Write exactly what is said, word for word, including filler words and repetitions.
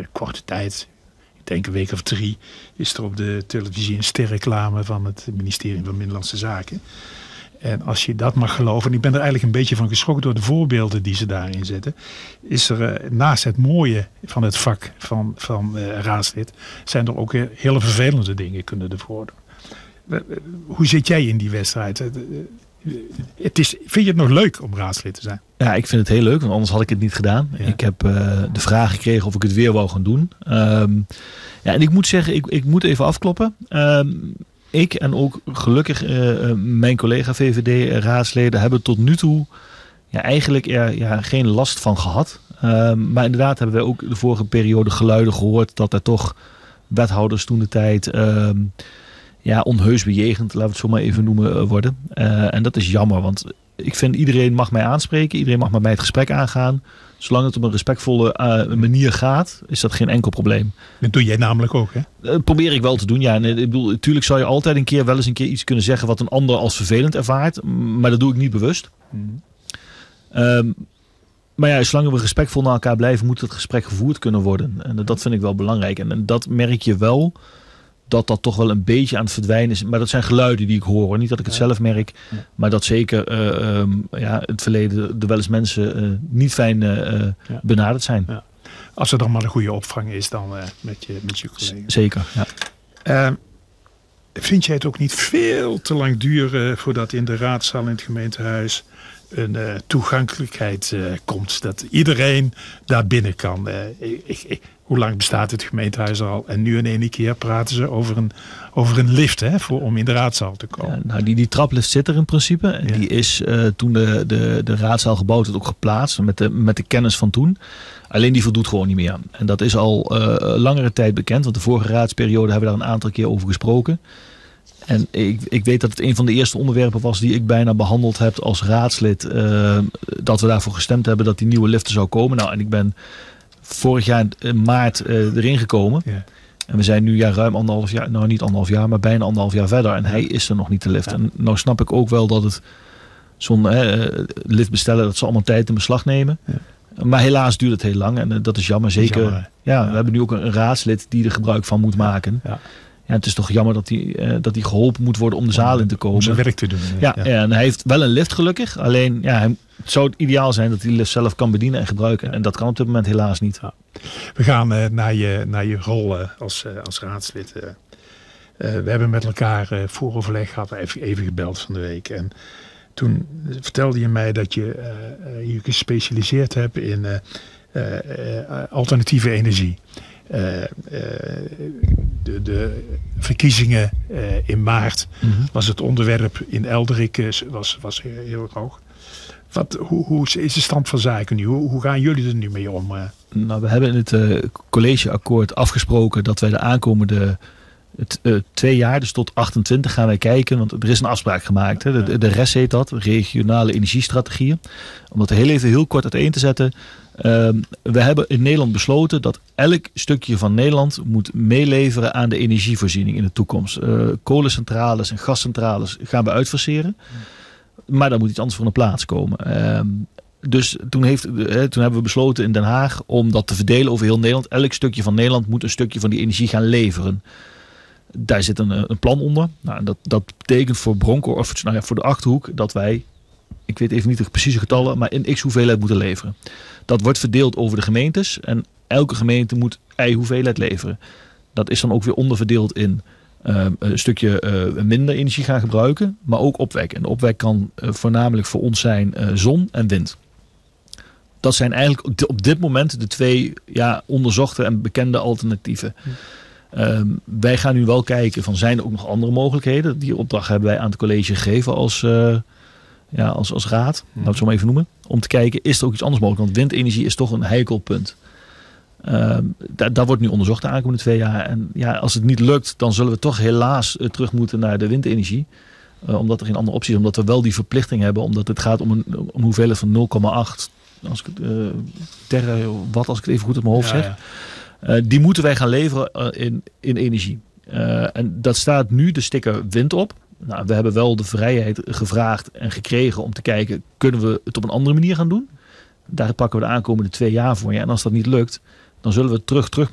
korte tijd, ik denk een week of drie, is er op de televisie een sterreclame van het ministerie van Binnenlandse Zaken. En als je dat mag geloven, en ik ben er eigenlijk een beetje van geschrokken door de voorbeelden die ze daarin zetten, is er uh, naast het mooie van het vak van, van uh, raadslid, zijn er ook uh, hele vervelende dingen kunnen ervoor doen. Uh, hoe zit jij in die wedstrijd? Uh, uh, het is, vind je het nog leuk om raadslid te zijn? Ja, ik vind het heel leuk, want anders had ik het niet gedaan. Ja. Ik heb uh, de vraag gekregen of ik het weer wou gaan doen. Um, ja, en ik moet zeggen, ik, ik moet even afkloppen. Um, Ik en ook gelukkig uh, mijn collega V V D-raadsleden hebben tot nu toe ja, eigenlijk er ja, geen last van gehad. Uh, maar inderdaad hebben wij ook de vorige periode geluiden gehoord dat er toch wethouders toen de tijd uh, ja, onheus bejegend, laten we het zo maar even noemen, worden. Uh, en dat is jammer, want ik vind iedereen mag mij aanspreken, iedereen mag met mij het gesprek aangaan. Zolang het op een respectvolle uh, manier gaat, is dat geen enkel probleem. Dat doe jij namelijk ook, hè? Dat probeer ik wel te doen, ja. En, ik bedoel, natuurlijk zou je altijd een keer wel eens een keer iets kunnen zeggen wat een ander als vervelend ervaart. Maar dat doe ik niet bewust. Mm. Um, maar ja, zolang we respectvol naar elkaar blijven, moet het gesprek gevoerd kunnen worden. En dat vind ik wel belangrijk. En, en dat merk je wel, dat dat toch wel een beetje aan het verdwijnen is. Maar dat zijn geluiden die ik hoor. Niet dat ik het zelf merk. Ja. Maar dat zeker uh, um, ja, in het verleden er wel eens mensen uh, niet fijn uh, ja. benaderd zijn. Ja. Als er dan maar een goede opvang is dan uh, met, je, met je collega's. Zeker, ja. Uh, vind jij het ook niet veel te lang duren voordat in de raadzaal in het gemeentehuis een uh, toegankelijkheid uh, komt? Dat iedereen daar binnen kan. Uh, ik, ik, Hoe lang bestaat het gemeentehuis al? En nu in één keer praten ze over een, over een lift, hè, voor, om in de raadzaal te komen. Ja, nou, die, die traplift zit er in principe. En ja. Die is uh, toen de, de, de raadzaal gebouwd werd ook geplaatst met de, met de kennis van toen. Alleen die voldoet gewoon niet meer. En dat is al uh, langere tijd bekend. Want de vorige raadsperiode hebben we daar een aantal keer over gesproken. En ik, ik weet dat het een van de eerste onderwerpen was die ik bijna behandeld heb als raadslid. Uh, dat we daarvoor gestemd hebben dat die nieuwe lift er zou komen. Nou, en ik ben vorig jaar in maart uh, erin gekomen. Ja. En we zijn nu ja, ruim anderhalf jaar, nou niet anderhalf jaar, maar bijna anderhalf jaar verder. En hij is er nog niet, de lift. Ja. En nou snap ik ook wel dat het zo'n uh, lift bestellen, dat ze allemaal tijd in beslag nemen. Ja. Maar helaas duurt het heel lang en uh, dat is jammer. Zeker, jammer, ja, ja, we hebben nu ook een, een raadslid die er gebruik van moet maken. Ja. Ja, het is toch jammer dat hij uh, dat hij geholpen moet worden om de zaal in te komen. Om zijn werk te doen. Ja, ja. Ja, en hij heeft wel een lift gelukkig. Alleen ja, hij, het zou ideaal zijn dat hij de lift zelf kan bedienen en gebruiken. Ja. En dat kan op dit moment helaas niet. Ja. We gaan uh, naar, je, naar je rol uh, als, uh, als raadslid. Uh, uh, we hebben met elkaar uh, vooroverleg gehad, even, even gebeld van de week. En toen vertelde je mij dat je uh, uh, je gespecialiseerd hebt in uh, uh, uh, alternatieve energie. Uh, uh, de, de verkiezingen uh, in maart mm-hmm. was het onderwerp in Elderik uh, was, was heel erg hoog. Wat, hoe, hoe is de stand van zaken nu? Hoe, hoe gaan jullie er nu mee om? Uh? Nou, we hebben in het uh, collegeakkoord afgesproken dat wij de aankomende het, uh, twee jaar, dus tot achtentwintig, gaan wij kijken. Want er is een afspraak gemaakt. Hè? De, de rest heet dat, regionale energiestrategieën. Om dat heel even heel kort uiteen te zetten. Uh, we hebben in Nederland besloten dat elk stukje van Nederland moet meeleveren aan de energievoorziening in de toekomst. Uh, kolencentrales en gascentrales gaan we uitfaseren. Maar daar moet iets anders voor een plaats komen. Uh, dus toen, heeft, uh, toen hebben we besloten in Den Haag om dat te verdelen over heel Nederland. Elk stukje van Nederland moet een stukje van die energie gaan leveren. Daar zit een, een plan onder. Nou, dat, dat betekent voor Bronkhorst, of nou ja, voor de Achterhoek, dat wij, ik weet even niet de precieze getallen, maar in x hoeveelheid moeten leveren. Dat wordt verdeeld over de gemeentes en elke gemeente moet y hoeveelheid leveren. Dat is dan ook weer onderverdeeld in uh, een stukje uh, minder energie gaan gebruiken, maar ook opwek. En opwek kan uh, voornamelijk voor ons zijn uh, zon en wind. Dat zijn eigenlijk op dit moment de twee ja, onderzochte en bekende alternatieven. Hm. Um, wij gaan nu wel kijken van zijn er ook nog andere mogelijkheden. Die opdracht hebben wij aan het college gegeven als, uh, ja, als, als raad. Hmm. Nou, het zo maar even noemen. Om te kijken, is er ook iets anders mogelijk? Want windenergie is toch een heikel punt. Um, daar, daar wordt nu onderzocht de aankomende twee jaar. En ja, als het niet lukt, dan zullen we toch helaas uh, terug moeten naar de windenergie. Uh, omdat er geen andere optie is. Omdat we wel die verplichting hebben. Omdat het gaat om een, om een hoeveelheid van nul komma acht. Als ik het, uh, terawatt, als ik het even goed op mijn hoofd ja, zeg. Ja. Uh, die moeten wij gaan leveren uh, in, in energie. Uh, en dat staat nu de sticker wind op. Nou, we hebben wel de vrijheid gevraagd en gekregen om te kijken, kunnen we het op een andere manier gaan doen? Daar pakken we de aankomende twee jaar voor. Ja. En als dat niet lukt, dan zullen we terug terug